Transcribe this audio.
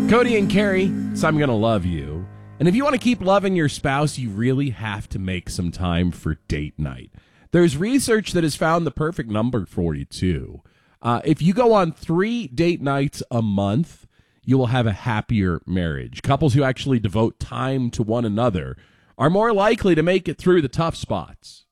Cody and Carrie, so I'm going to love you. And if you want to keep loving your spouse, you really have to make some time for date night. There's research that has found the perfect number for you, too. If you go on 3 date nights a month, you will have a happier marriage. Couples who actually devote time to one another are more likely to make it through the tough spots.